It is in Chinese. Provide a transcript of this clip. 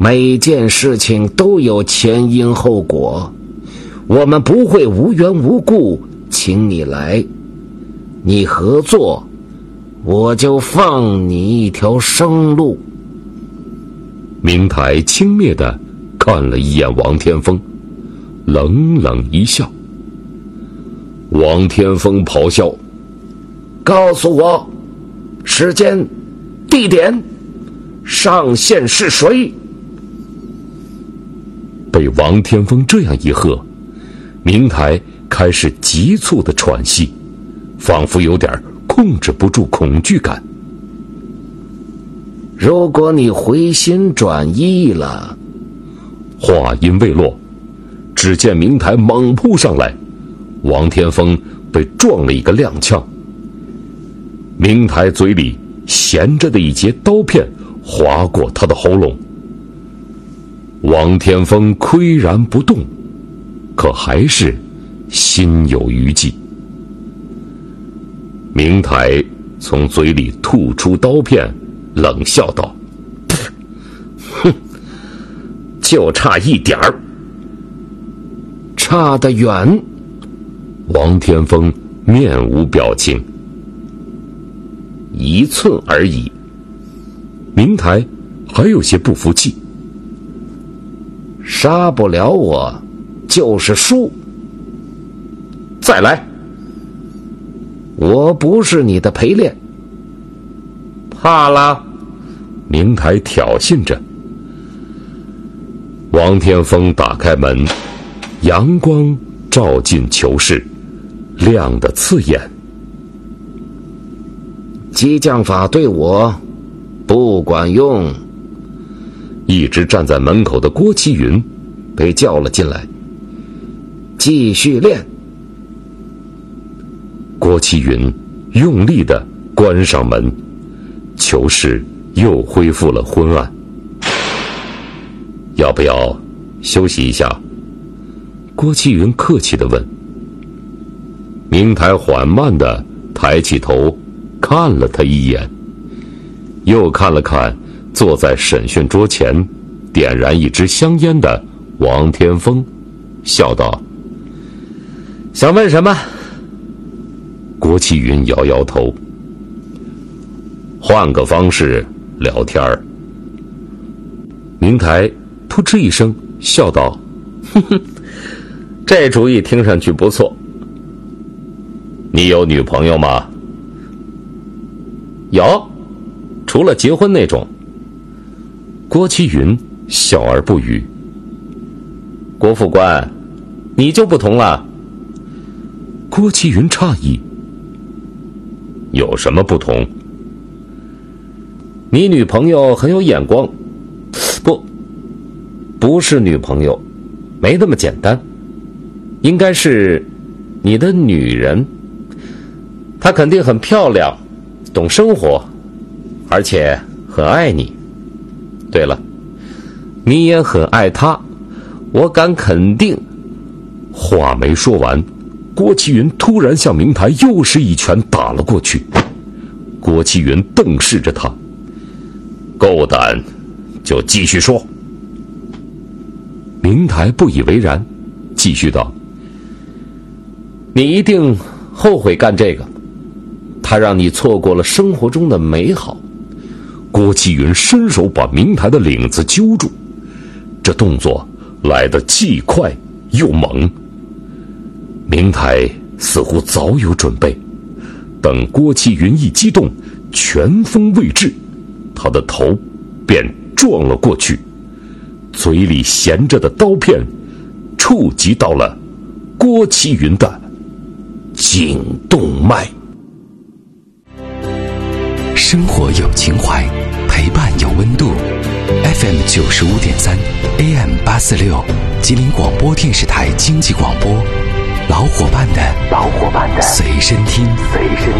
每件事情都有前因后果，我们不会无缘无故请你来，你合作，我就放你一条生路。 明台轻蔑地看了一眼王天风，冷冷一笑。王天风咆哮： 告诉我时间地点，上线是谁？ 被王天风这样一喝，明台开始急促的喘息，仿佛有点控制不住恐惧感。 如果你回心转意了…… 话音未落，只见明台猛扑上来，王天风被撞了一个踉跄。明台嘴里衔着的一截刀片划过他的喉咙。王天风岿然不动，可还是心有余悸。明台从嘴里吐出刀片，冷笑道： 哼，就差一点儿。差得远。 王天风面无表情。1寸而已。明台还有些不服气。 杀不了我就是输。再来。我不是你的陪练。怕了？ 明台挑衅着。王天风打开门，阳光照进囚室，亮得刺眼。 激将法对我不管用。 一直站在门口的郭启云被叫了进来。 继续练。 郭启云用力地关上门，囚室又恢复了昏暗。要不要休息一下？郭启云客气地问。明台缓慢地抬起头看了他一眼，又看了看坐在审讯桌前点燃一支香烟的王天风，笑道： 想问什么？ 郭启云摇摇头。换个方式聊天儿。明台扑哧一声笑道： 哼哼，这主意听上去不错。 你有女朋友吗？ 有，除了结婚那种。 郭启云笑而不语。 郭副官，你就不同了。 郭启云诧异。有什么不同？ 你女朋友很有眼光。不是女朋友，没那么简单。应该是你的女人。她肯定很漂亮，懂生活，而且很爱你。对了，你也很爱她，我敢肯定。 话没说完，郭启云突然向明台又是一拳打了过去。郭启云瞪视着他：够胆就继续说。明台不以为然，继续道： 你一定后悔干这个，它让你错过了生活中的美好。 郭启云伸手把明台的领子揪住，这动作来得既快又猛。明台似乎早有准备，等郭启云一激动，拳锋未至，他的头便撞了过去，嘴里衔着的刀片触及到了郭启云的颈动脉。 生活有情怀，陪伴有温度。FM 95.3 AM 846，吉林广播电视台经济广播，老伙伴的随身听。